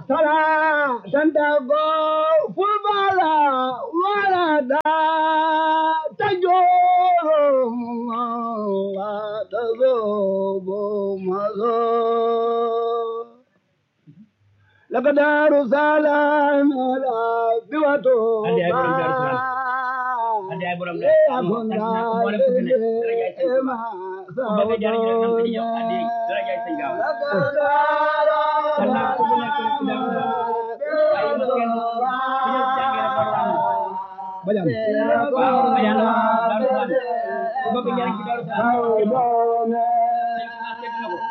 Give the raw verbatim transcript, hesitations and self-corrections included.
sala santa go fulbala wala da tajoro la tazo bo mazo lakadaru salam ala biwato andi ay borom daru salam andi ay borom daru salam mo mo ko ne dara jaay sëñ Tuuba ko bëgg jaar ci nam ci yow andi dara jaay sëñ gaaw Allah ko nekk ci daru ay ma kenn ci ñu jàngee ko tam bajan waaw bajan daru salam ko bëgg jaar ci daru salam